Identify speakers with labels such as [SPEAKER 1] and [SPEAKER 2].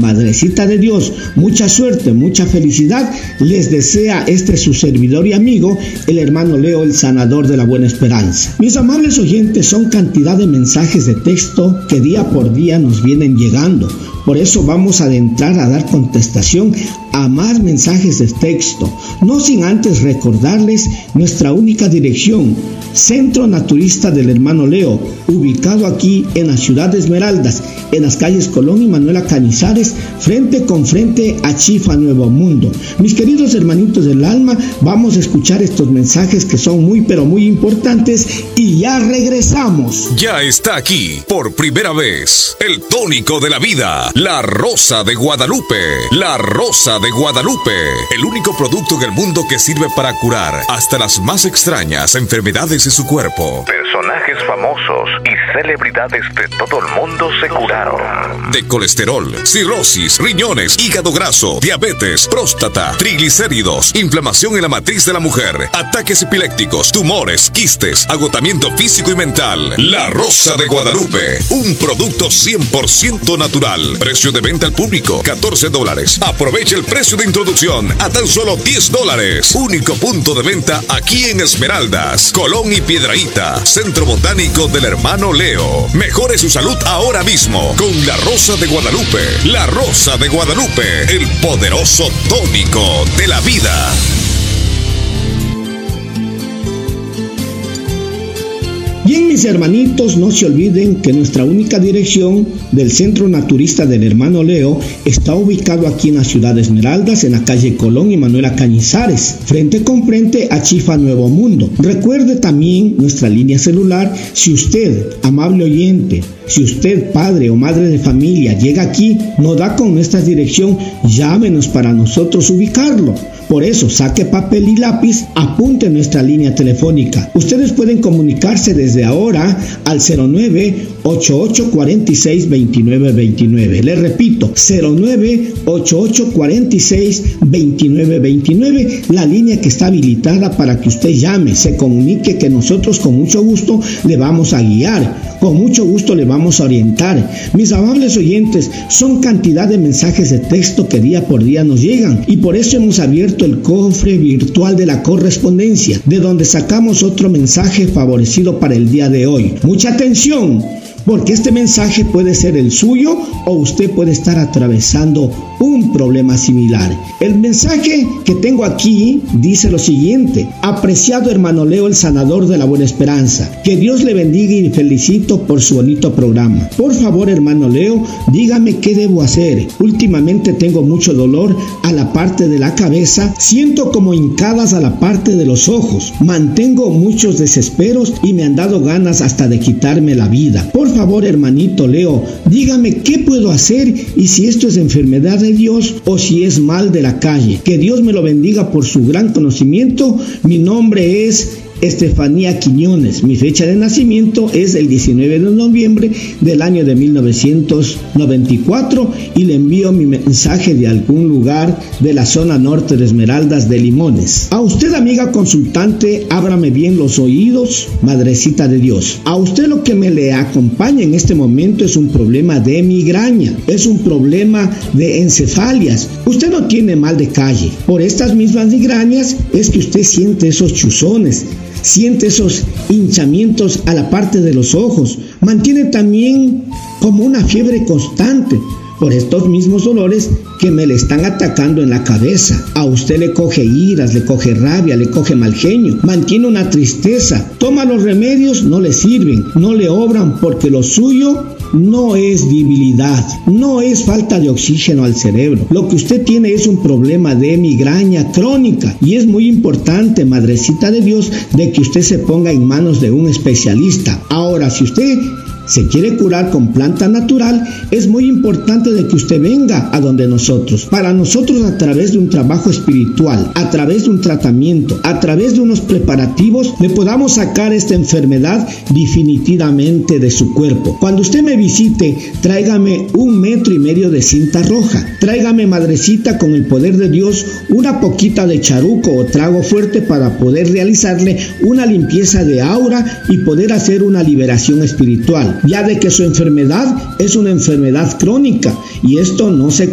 [SPEAKER 1] Madrecita de Dios, mucha suerte, mucha felicidad, les desea su servidor y amigo, el hermano Leo, el sanador de la buena esperanza. Mis amables oyentes, son cantidad de mensajes de texto que día por día nos vienen llegando. Por eso vamos a adentrar a dar contestación a más mensajes de texto, no sin antes recordarles nuestra única dirección, Centro Naturista del Hermano Leo, ubicado aquí en la ciudad de Esmeraldas, en las calles Colón y Manuela Cañizares, frente con frente a Chifa Nuevo Mundo. Mis queridos hermanitos del alma, vamos a escuchar estos mensajes que son muy pero muy importantes y ya regresamos.
[SPEAKER 2] Ya está aquí, por primera vez, el tónico de la vida, la Rosa de Guadalupe. La Rosa de Guadalupe, el único producto en el mundo que sirve para curar hasta las más extrañas enfermedades de su cuerpo.
[SPEAKER 3] Personajes famosos y celebridades de todo el mundo se curaron.
[SPEAKER 2] De colesterol, cirrosis, riñones, hígado graso, diabetes, próstata, triglicéridos, inflamación en la matriz de la mujer, ataques epilépticos, tumores, quistes, agotamiento físico y mental. La Rosa de Guadalupe, un producto 100% natural. Precio de venta al público, $14. Aprovecha el precio de introducción a tan solo $10. Único punto de venta aquí en Esmeraldas, Colón y Piedrahíta, Centro Botánico del Hermano Leo. Mejore su salud ahora mismo con la Rosa de Guadalupe. La Rosa de Guadalupe, el poderoso tónico de la vida.
[SPEAKER 1] Bien, mis hermanitos, no se olviden que nuestra única dirección del Centro Naturista del Hermano Leo está ubicado aquí en la ciudad de Esmeraldas, en la calle Colón y Manuela Cañizares, frente con frente a Chifa Nuevo Mundo. Recuerde también nuestra línea celular. Si usted, amable oyente, si usted, padre o madre de familia, llega aquí, no da con nuestra dirección, llámenos para nosotros ubicarlo. Por eso, saque papel y lápiz, apunte nuestra línea telefónica. Ustedes pueden comunicarse desde ahora al 09-8846-2929. Les repito, 09-8846-2929, la línea que está habilitada para que usted llame, se comunique, que nosotros con mucho gusto le vamos a guiar, con mucho gusto le vamos a orientar. Mis amables oyentes, son cantidad de mensajes de texto que día por día nos llegan, y por eso hemos abierto el cofre virtual de la correspondencia, de donde sacamos otro mensaje favorecido para el día de hoy. Mucha atención, porque este mensaje puede ser el suyo o usted puede estar atravesando un problema similar. El mensaje que tengo aquí dice lo siguiente: apreciado hermano Leo, el sanador de la buena esperanza, que Dios le bendiga y felicito por su bonito programa. Por favor, hermano Leo, dígame qué debo hacer. Últimamente tengo mucho dolor a la parte de la cabeza, siento como hincadas a la parte de los ojos, mantengo muchos desesperos y me han dado ganas hasta de quitarme la vida. Por favor, hermanito Leo, dígame qué puedo hacer y si esto es enfermedad de Dios o si es mal de la calle. Que Dios me lo bendiga por su gran conocimiento. Mi nombre es Estefanía Quiñones. Mi fecha de nacimiento es el 19 de noviembre del año de 1994 y le envío mi mensaje de algún lugar de la zona norte de Esmeraldas de Limones. A usted, amiga consultante, ábrame bien los oídos, madrecita de Dios. A usted lo que me le acompaña en este momento es un problema de migraña, es un problema de encefalias. Usted no tiene mal de calle. Por estas mismas migrañas es que usted siente esos chuzones, siente esos hinchamientos a la parte de los ojos, mantiene también como una fiebre constante por estos mismos dolores que me le están atacando en la cabeza. A usted le coge iras, le coge rabia, le coge mal genio, mantiene una tristeza, toma los remedios, no le sirven, no le obran, porque lo suyo no es debilidad, no es falta de oxígeno al cerebro. Lo que usted tiene es un problema de migraña crónica y es muy importante, madrecita de Dios, de que usted se ponga en manos de un especialista. Ahora, si usted se quiere curar con planta natural, es muy importante de que usted venga a donde nosotros. Para nosotros, a través de un trabajo espiritual, a través de un tratamiento, a través de unos preparativos, le podamos sacar esta enfermedad definitivamente de su cuerpo. Cuando usted me visite, tráigame 1,5 metros de cinta roja. Tráigame, madrecita, con el poder de Dios, una poquita de charuco o trago fuerte para poder realizarle una limpieza de aura y poder hacer una liberación espiritual, ya de que su enfermedad es una enfermedad crónica y esto no se